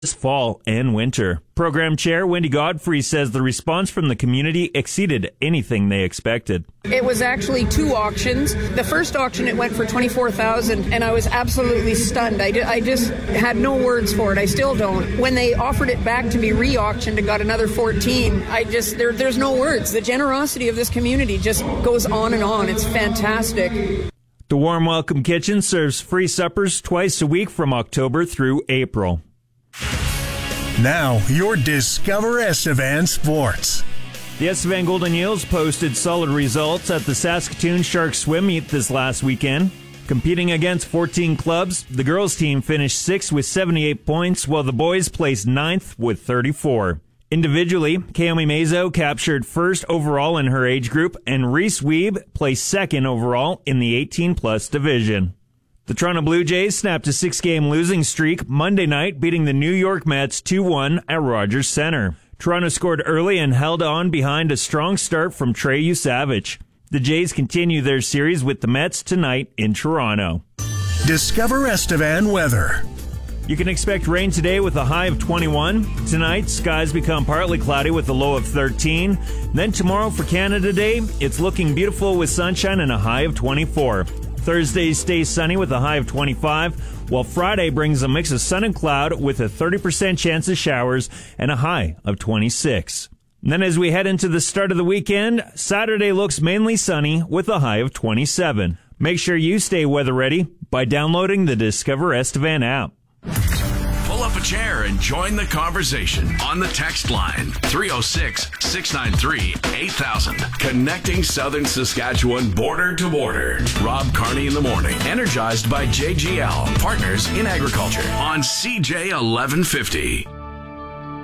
this fall and winter. Program Chair Wendy Godfrey says the response from the community exceeded anything they expected. It was actually 2 auctions. The first auction, it went for $24,000, and I was absolutely stunned. I just had no words for it. I still don't. When they offered it back to be re-auctioned and got another 14, there's no words. The generosity of this community just goes on and on. It's fantastic. The Warm Welcome Kitchen serves free suppers twice a week from October through April. Now, your Discover Estevan Sports. The Estevan Golden Eels posted solid results at the Saskatoon Sharks swim meet this last weekend. Competing against 14 clubs, the girls' team finished 6th with 78 points, while the boys placed 9th with 34. Individually, Kaomi Mazo captured 1st overall in her age group, and Reese Weeb placed 2nd overall in the 18-plus division. The Toronto Blue Jays snapped a 6-game losing streak Monday night, beating the New York Mets 2-1 at Rogers Center. Toronto scored early and held on behind a strong start from Trey Yusavich. The Jays continue their series with the Mets tonight in Toronto. Discover Estevan weather. You can expect rain today with a high of 21. Tonight, skies become partly cloudy with a low of 13. Then tomorrow for Canada Day, it's looking beautiful with sunshine and a high of 24. Thursday stays sunny with a high of 25, while Friday brings a mix of sun and cloud with a 30% chance of showers and a high of 26. And then as we head into the start of the weekend, Saturday looks mainly sunny with a high of 27. Make sure you stay weather ready by downloading the Discover Estevan app. Pull up a chair and join the conversation on the text line 306-693-8000. Connecting Southern Saskatchewan border to border. Rob Carney in the morning. Energized by JGL, partners in agriculture on CJ 1150.